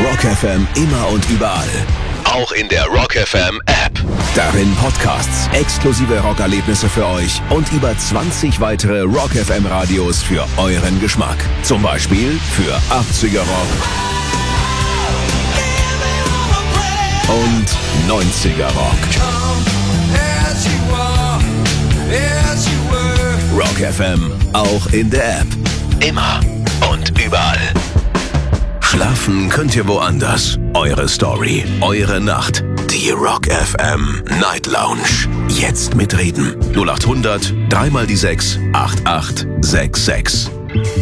Rock FM immer und überall. Auch in der Rock FM App. Darin Podcasts, exklusive Rockerlebnisse für euch und über 20 weitere Rock FM Radios für euren Geschmack. Zum Beispiel für 80er Rock und 90er Rock. Rock FM, auch in der App. Immer und überall. Schlafen könnt ihr woanders. Eure Story, eure Nacht. Die Rock FM Night Lounge. Jetzt mitreden. 0800 3 die 6 8866.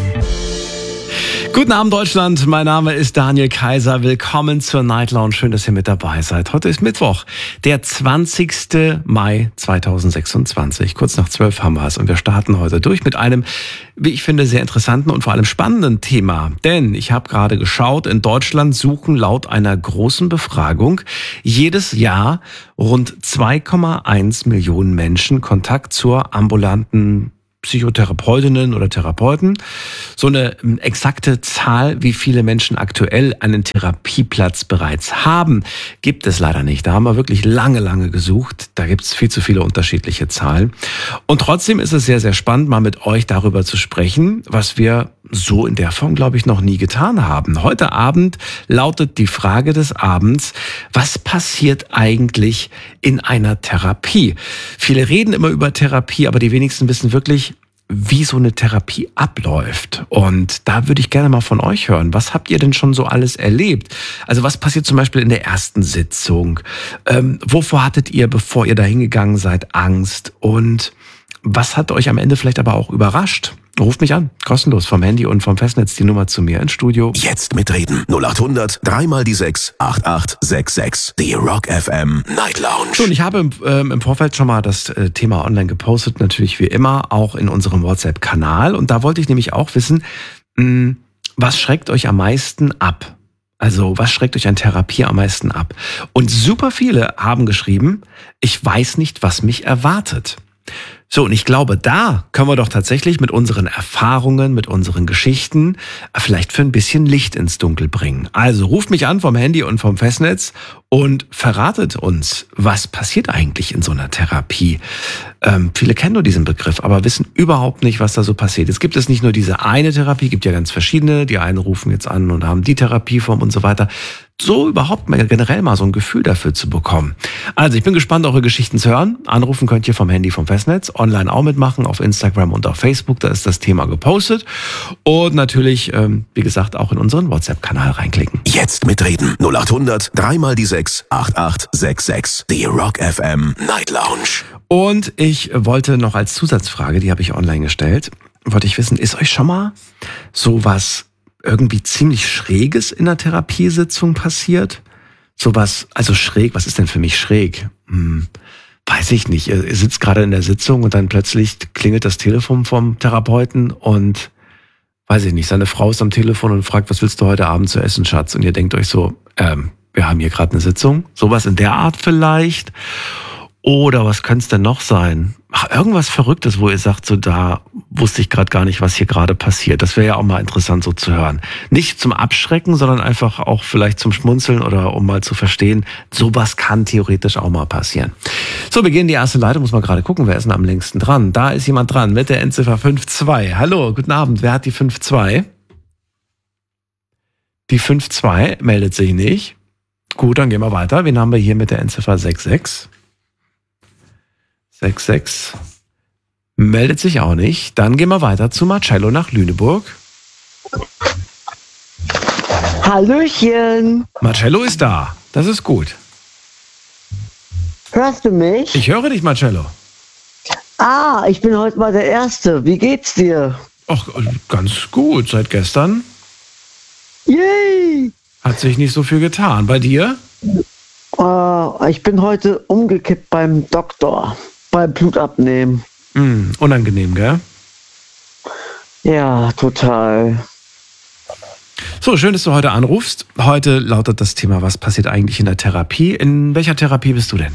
Guten Abend Deutschland, mein Name ist Daniel Kaiser. Willkommen zur Night Lounge. Schön, dass ihr mit dabei seid. Heute ist Mittwoch, der 20. Mai 2026. Kurz nach 12 haben wir es und wir starten heute durch mit einem, wie ich finde, sehr interessanten und vor allem spannenden Thema. Denn ich habe gerade geschaut, in Deutschland suchen laut einer großen Befragung jedes Jahr rund 2,1 Millionen Menschen Kontakt zur ambulanten Psychotherapeutinnen oder Therapeuten. So eine exakte Zahl, wie viele Menschen aktuell einen Therapieplatz bereits haben, gibt es leider nicht. Da haben wir wirklich lange gesucht. Da gibt es viel zu viele unterschiedliche Zahlen. Und trotzdem ist es sehr, sehr spannend, mal mit euch darüber zu sprechen, was wir so in der Form, glaube ich, noch nie getan haben. Heute Abend lautet die Frage des Abends: Was passiert eigentlich in einer Therapie? Viele reden immer über Therapie, aber die wenigsten wissen wirklich, wie so eine Therapie abläuft. Und da würde ich gerne mal von euch hören. Was habt ihr denn schon so alles erlebt? Also was passiert zum Beispiel in der ersten Sitzung? Wovor hattet ihr, bevor ihr da hingegangen seid, Angst? Und was hat euch am Ende vielleicht aber auch überrascht? Ruft mich an, kostenlos vom Handy und vom Festnetz, die Nummer zu mir ins Studio. Jetzt mitreden. 0800 3 die 6 8866. Die Rock FM Night Lounge. So, und ich habe im Vorfeld schon mal das Thema online gepostet, natürlich wie immer, auch in unserem WhatsApp-Kanal. Und da wollte ich nämlich auch wissen, was schreckt euch am meisten ab? Also, was schreckt euch an Therapie am meisten ab? Und super viele haben geschrieben, ich weiß nicht, was mich erwartet. So, und ich glaube, da können wir doch tatsächlich mit unseren Erfahrungen, mit unseren Geschichten vielleicht für ein bisschen Licht ins Dunkel bringen. Also ruft mich an vom Handy und vom Festnetz und verratet uns, was passiert eigentlich in so einer Therapie. Viele kennen nur diesen Begriff, aber wissen überhaupt nicht, was da so passiert. Es gibt nicht nur diese eine Therapie, gibt ja ganz verschiedene. Die einen rufen jetzt an und haben die Therapieform und so weiter. So überhaupt mal generell mal so ein Gefühl dafür zu bekommen. Also ich bin gespannt, eure Geschichten zu hören. Anrufen könnt ihr vom Handy, vom Festnetz, online auch mitmachen, auf Instagram und auf Facebook, da ist das Thema gepostet. Und natürlich, wie gesagt, auch in unseren WhatsApp-Kanal reinklicken. Jetzt mitreden. 0800 3 die 6 8866. Die Rock FM Night Lounge. Und ich wollte noch als Zusatzfrage, die habe ich online gestellt, wollte ich wissen, ist euch schon mal sowas irgendwie ziemlich Schräges in der Therapiesitzung passiert? Sowas, also schräg, was ist denn für mich schräg? Weiß ich nicht. Ihr sitzt gerade in der Sitzung und dann plötzlich klingelt das Telefon vom Therapeuten und, weiß ich nicht, seine Frau ist am Telefon und fragt, was willst du heute Abend zu essen, Schatz? Und ihr denkt euch so, wir haben hier gerade eine Sitzung. Sowas in der Art vielleicht. Oder was könnte es denn noch sein? Irgendwas Verrücktes, wo ihr sagt, so da wusste ich gerade gar nicht, was hier gerade passiert. Das wäre ja auch mal interessant so zu hören. Nicht zum Abschrecken, sondern einfach auch vielleicht zum Schmunzeln oder um mal zu verstehen, sowas kann theoretisch auch mal passieren. So, wir gehen in die erste Leitung, muss mal gerade gucken, wer ist denn am längsten dran? Da ist jemand dran mit der Endziffer 52. Hallo, guten Abend, wer hat die 52? Die 52 meldet sich nicht. Gut, dann gehen wir weiter. Wen haben wir hier mit der Endziffer 66? 66 meldet sich auch nicht. Dann gehen wir weiter zu Marcello nach Lüneburg. Hallöchen. Marcello ist da. Das ist gut. Hörst du mich? Ich höre dich, Marcello. Ich bin heute mal der Erste. Wie geht's dir? Ach, ganz gut. Seit gestern Yay! hat sich nicht so viel getan. Bei dir? Ich bin heute umgekippt beim Doktor. Beim Blutabnehmen. Unangenehm, gell? Ja, total. So, schön, dass du heute anrufst. Heute lautet das Thema, was passiert eigentlich in der Therapie? In welcher Therapie bist du denn?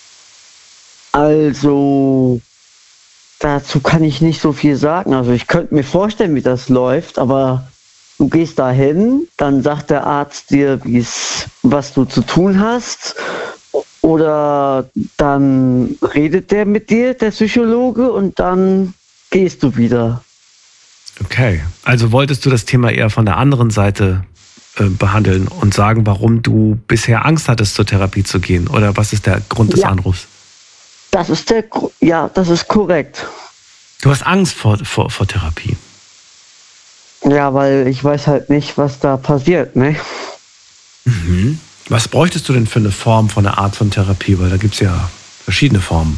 Also, dazu kann ich nicht so viel sagen. Also ich könnte mir vorstellen, wie das läuft, aber du gehst dahin, dann sagt der Arzt dir, was du zu tun hast. Oder dann redet der mit dir, der Psychologe, und dann gehst du wieder. Okay, also wolltest du das Thema eher von der anderen Seite behandeln und sagen, warum du bisher Angst hattest, zur Therapie zu gehen? Oder was ist der Grund des Anrufs? Das ist korrekt. Du hast Angst vor Therapie? Ja, weil ich weiß halt nicht, was da passiert, ne? Mhm. Was bräuchtest du denn für eine Form, von einer Art von Therapie? Weil da gibt es ja verschiedene Formen.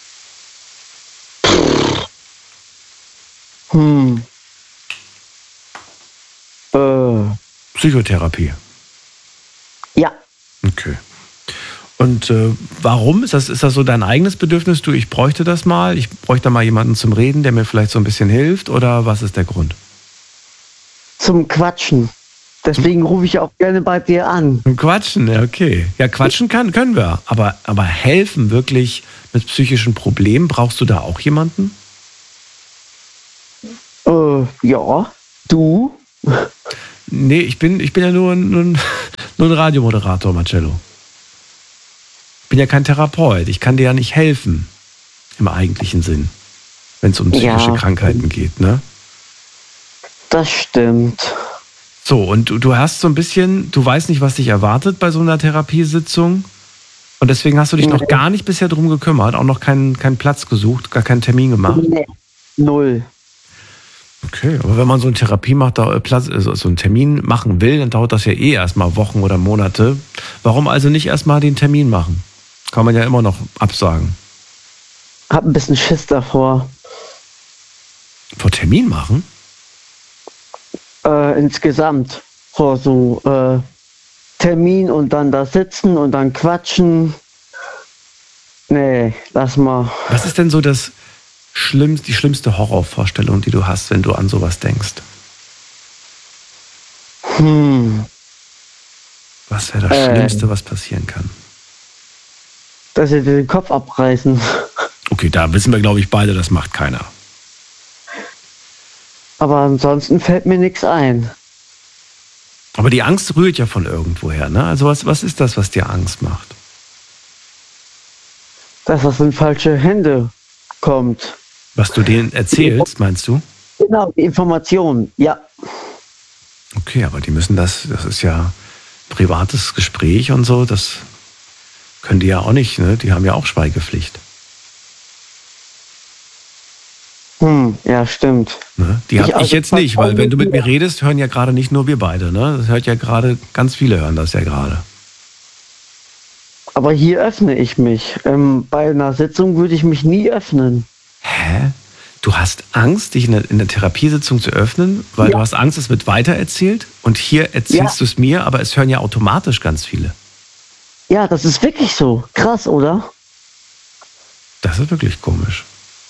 Psychotherapie. Ja. Okay. Und warum? Ist das so dein eigenes Bedürfnis? Ich bräuchte das mal. Ich bräuchte mal jemanden zum Reden, der mir vielleicht so ein bisschen hilft. Oder was ist der Grund? Zum Quatschen. Deswegen rufe ich auch gerne bei dir an. Zum Quatschen, ja, okay. Ja, quatschen können wir. Aber helfen wirklich mit psychischen Problemen? Brauchst du da auch jemanden? Ja. Du? Nee, ich bin ja nur ein Radiomoderator, Marcello. Ich bin ja kein Therapeut. Ich kann dir ja nicht helfen. Im eigentlichen Sinn. Wenn es um psychische Krankheiten geht, ne? Das stimmt. So, und du hast so ein bisschen, du weißt nicht, was dich erwartet bei so einer Therapiesitzung. Und deswegen hast du dich noch gar nicht bisher drum gekümmert, auch noch keinen Platz gesucht, gar keinen Termin gemacht. Nee, 0. Okay, aber wenn man so eine Therapie macht, so einen Termin machen will, dann dauert das ja erstmal Wochen oder Monate. Warum also nicht erstmal den Termin machen? Kann man ja immer noch absagen. Hab ein bisschen Schiss davor. Vor Termin machen? Insgesamt. Vor so Termin und dann da sitzen und dann quatschen. Nee, lass mal. Was ist denn so die schlimmste Horrorvorstellung, die du hast, wenn du an sowas denkst? Was wäre das Schlimmste, was passieren kann? Dass sie dir den Kopf abreißen. Okay, da wissen wir, glaube ich, beide, das macht keiner. Aber ansonsten fällt mir nichts ein. Aber die Angst rührt ja von irgendwoher, ne? Also was ist das, was dir Angst macht? Dass das in falsche Hände kommt. Was du denen erzählst, meinst du? Genau, die Informationen, ja. Okay, aber die müssen das ist ja privates Gespräch und so, das können die ja auch nicht, ne? Die haben ja auch Schweigepflicht. Ja, stimmt. Ne? Die habe ich jetzt nicht, weil wenn du mit mir redest, hören ja gerade nicht nur wir beide, ne? Das hört ja gerade, ganz viele hören das ja gerade. Aber hier öffne ich mich. Bei einer Sitzung würde ich mich nie öffnen. Hä? Du hast Angst, dich in der Therapiesitzung zu öffnen, weil du hast Angst, es wird weitererzählt und hier erzählst du es mir, aber es hören ja automatisch ganz viele. Ja, das ist wirklich so. Krass, oder? Das ist wirklich komisch.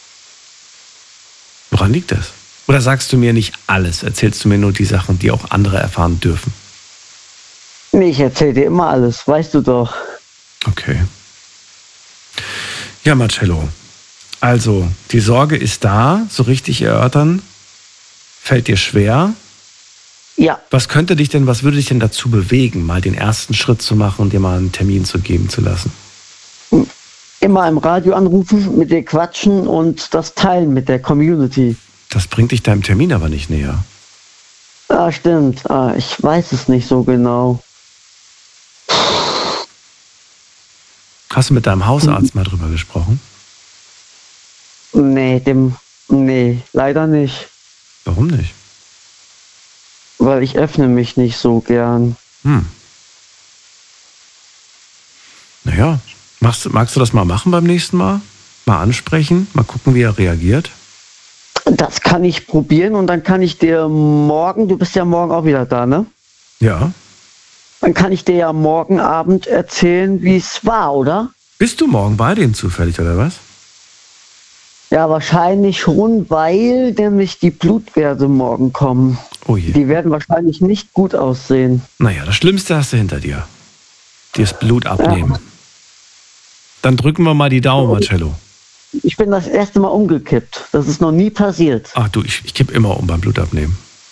Woran liegt das? Oder sagst du mir nicht alles? Erzählst du mir nur die Sachen, die auch andere erfahren dürfen? Nee, ich erzähle dir immer alles, weißt du doch. Okay. Ja, Marcello. Also, die Sorge ist da, so richtig erörtern. Fällt dir schwer? Ja. Was würde dich denn dazu bewegen, mal den ersten Schritt zu machen und dir mal einen Termin geben zu lassen? Immer im Radio anrufen, mit dir quatschen und das teilen mit der Community. Das bringt dich deinem Termin aber nicht näher. Ah, stimmt. Ich weiß es nicht so genau. Hast du mit deinem Hausarzt mal drüber gesprochen? Nee, leider nicht. Warum nicht? Weil ich öffne mich nicht so gern. Naja, magst du das mal machen beim nächsten Mal? Mal ansprechen, mal gucken, wie er reagiert? Das kann ich probieren und dann kann ich dir morgen, du bist ja morgen auch wieder da, ne? Ja. Dann kann ich dir ja morgen Abend erzählen, wie es war, oder? Bist du morgen bei denen zufällig, oder was? Ja, wahrscheinlich schon, weil nämlich die Blutwerte morgen kommen. Oh je. Die werden wahrscheinlich nicht gut aussehen. Naja, das Schlimmste hast du hinter dir. Dir das Blut abnehmen. Ja. Dann drücken wir mal die Daumen, Marcello. Ich bin das erste Mal umgekippt. Das ist noch nie passiert. Ach du, ich kipp immer um beim Blutabnehmen.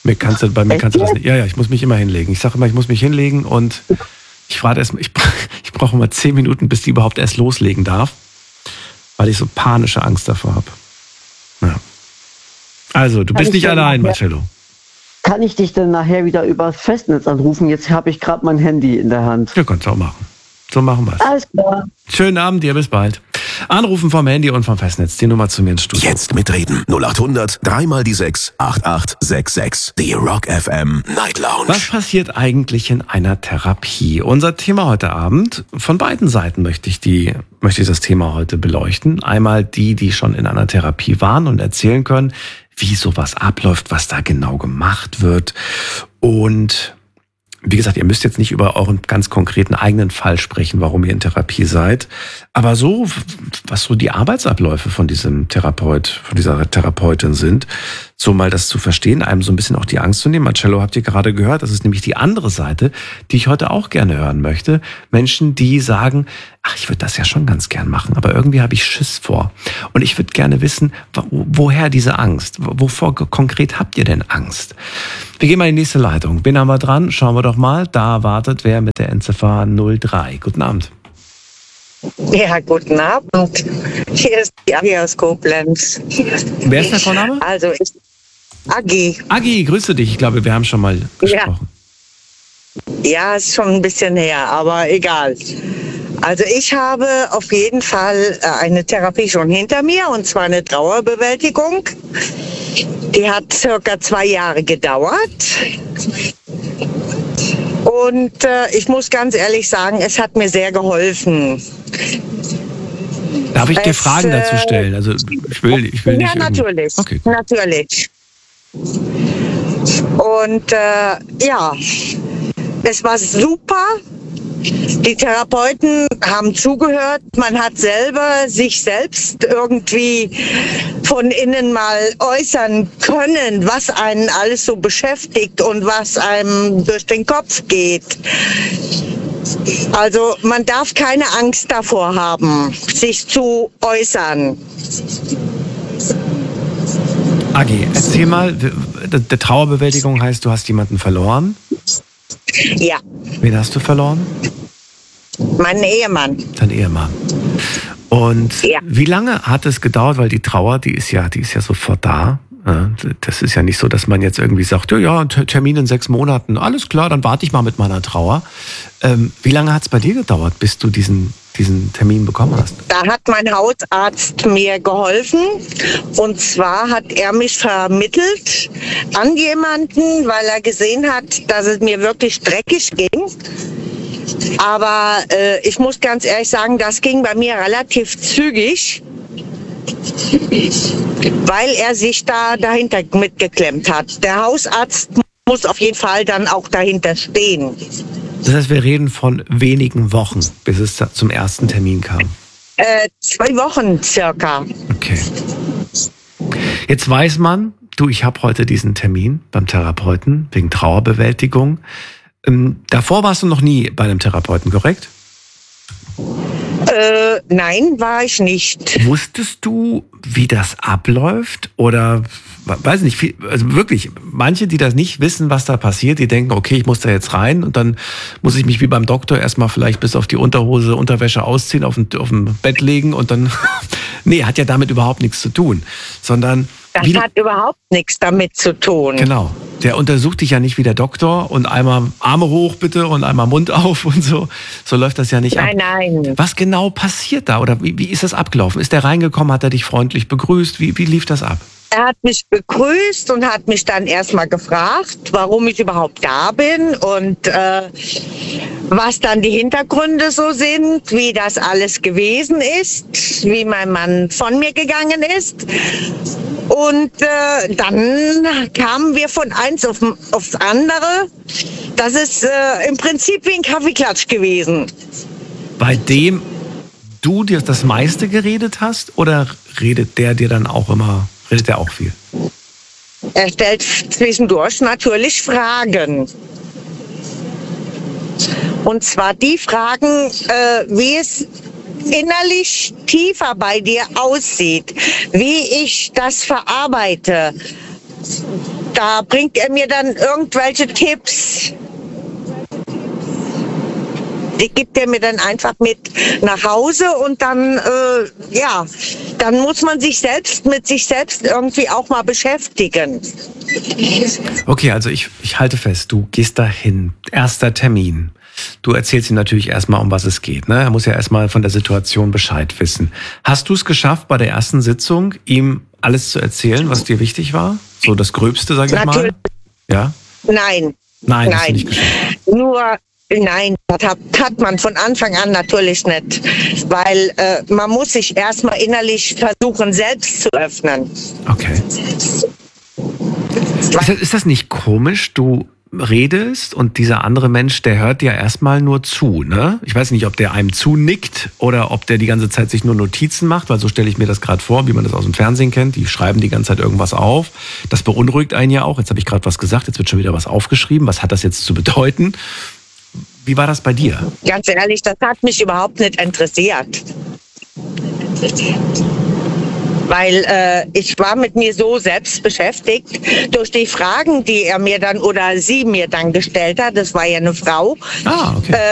Bei mir kannst du das nicht. Ja, ich muss mich immer hinlegen. Ich sage immer, ich muss mich hinlegen und ich warte erst, ich brauche immer 10 Minuten, bis die überhaupt erst loslegen darf, weil ich so panische Angst davor habe. Ja. Also, du bist nicht allein, Marcello. Kann ich dich denn nachher wieder übers Festnetz anrufen? Jetzt habe ich gerade mein Handy in der Hand. Ja, kannst du auch machen. So machen wir es. Alles klar. Schönen Abend dir, bis bald. Anrufen vom Handy und vom Festnetz. Die Nummer zu mir ins Studio. Jetzt mitreden. 0800 3 die 6 8866. Die Rock FM Night Lounge. Was passiert eigentlich in einer Therapie? Unser Thema heute Abend. Von beiden Seiten möchte ich das Thema heute beleuchten. Einmal die schon in einer Therapie waren und erzählen können, wie sowas abläuft, was da genau gemacht wird. Und wie gesagt, ihr müsst jetzt nicht über euren ganz konkreten eigenen Fall sprechen, warum ihr in Therapie seid. Aber so, was so die Arbeitsabläufe von diesem Therapeut, von dieser Therapeutin sind, so mal das zu verstehen, einem so ein bisschen auch die Angst zu nehmen. Marcello, habt ihr gerade gehört, das ist nämlich die andere Seite, die ich heute auch gerne hören möchte. Menschen, die sagen, ach, ich würde das ja schon ganz gern machen, aber irgendwie habe ich Schiss vor. Und ich würde gerne wissen, woher diese Angst? Wovor konkret habt ihr denn Angst? Wir gehen mal in die nächste Leitung. Wen haben wir dran? Schauen wir doch mal. Da wartet wer mit der Endziffer 03. Guten Abend. Ja, guten Abend. Hier ist die Agi aus Koblenz. Wer ist der Vorname? Also Agi. Agi, grüße dich. Ich glaube, wir haben schon mal gesprochen. Ja, ist schon ein bisschen her, aber egal. Also ich habe auf jeden Fall eine Therapie schon hinter mir, und zwar eine Trauerbewältigung. Die hat circa 2 Jahre gedauert. Und ich muss ganz ehrlich sagen, es hat mir sehr geholfen. Darf ich dir Fragen dazu stellen? Also ich will nicht. Ja, natürlich. Okay. Natürlich. Und ja, es war super. Die Therapeuten haben zugehört. Man hat sich selbst irgendwie von innen mal äußern können, was einen alles so beschäftigt und was einem durch den Kopf geht. Also man darf keine Angst davor haben, sich zu äußern. Agi, erzähl mal, der Trauerbewältigung heißt, du hast jemanden verloren? Ja. Wen hast du verloren? Mein Ehemann. Dein Ehemann. Und ja. Wie lange hat es gedauert? Weil die Trauer, die ist ja sofort da. Das ist ja nicht so, dass man jetzt irgendwie sagt, ja, Termin in 6 Monaten, alles klar, dann warte ich mal mit meiner Trauer. Wie lange hat es bei dir gedauert, bis du diesen Termin bekommen hast? Da hat mein Hausarzt mir geholfen, und zwar hat er mich vermittelt an jemanden, weil er gesehen hat, dass es mir wirklich dreckig ging. Aber ich muss ganz ehrlich sagen, das ging bei mir relativ zügig, weil er sich da dahinter mitgeklemmt hat. Der Hausarzt muss auf jeden Fall dann auch dahinter stehen. Das heißt, wir reden von wenigen Wochen, bis es zum ersten Termin kam. 2 Wochen circa. Okay. Jetzt weiß man, ich habe heute diesen Termin beim Therapeuten wegen Trauerbewältigung. Davor warst du noch nie bei einem Therapeuten, korrekt? Nein, war ich nicht. Wusstest du, wie das abläuft? Oder, weiß nicht, also wirklich, manche, die das nicht wissen, was da passiert, die denken, okay, ich muss da jetzt rein und dann muss ich mich wie beim Doktor erstmal vielleicht bis auf die Unterwäsche ausziehen, auf dem Bett legen und dann, nee, hat ja damit überhaupt nichts zu tun, sondern... Das hat überhaupt nichts damit zu tun. Genau. Der untersucht dich ja nicht wie der Doktor und einmal Arme hoch bitte und einmal Mund auf und so. So läuft das ja nicht ab. Nein. Was genau passiert da oder wie ist das abgelaufen? Ist der reingekommen, hat er dich freundlich begrüßt? Wie lief das ab? Er hat mich begrüßt und hat mich dann erstmal gefragt, warum ich überhaupt da bin und was dann die Hintergründe so sind, wie das alles gewesen ist, wie mein Mann von mir gegangen ist. Und dann kamen wir von eins aufs andere. Das ist im Prinzip wie ein Kaffeeklatsch gewesen. Bei dem du dir das meiste geredet hast oder redet der dir dann auch immer, redet der auch viel? Er stellt zwischendurch natürlich Fragen. Und zwar die Fragen, wie es innerlich tiefer bei dir aussieht, wie ich das verarbeite. da bringt er mir dann irgendwelche Tipps. Die gibt er mir dann einfach mit nach Hause und dann, dann muss man sich mit sich selbst irgendwie auch mal beschäftigen. Okay, also ich halte fest, du gehst dahin, erster Termin. Du erzählst ihm natürlich erstmal, um was es geht. Ne? Er muss ja erstmal von der Situation Bescheid wissen. Hast du es geschafft, bei der ersten Sitzung ihm alles zu erzählen, was dir wichtig war? So das Gröbste, sag ich Natürlich. mal? Ja? Nein. Hast du nicht geschafft. Nein, das hat man von Anfang an natürlich nicht, weil man muss sich erstmal innerlich versuchen, selbst zu öffnen. Okay. Ist das nicht komisch? Du redest und dieser andere Mensch, der hört dir erstmal nur zu, ne? Ich weiß nicht, ob der einem zunickt oder ob der die ganze Zeit sich nur Notizen macht, weil so stelle ich mir das gerade vor, wie man das aus dem Fernsehen kennt. Die schreiben die ganze Zeit irgendwas auf. Das beunruhigt einen ja auch. Jetzt habe ich gerade was gesagt, jetzt wird schon wieder was aufgeschrieben. Was hat das jetzt zu bedeuten? Wie war das bei dir? Ganz ehrlich, das hat mich überhaupt nicht interessiert. Weil ich war mit mir so selbst beschäftigt durch die Fragen, die er mir dann oder sie mir dann gestellt hat. Das war ja eine Frau. Ah, okay.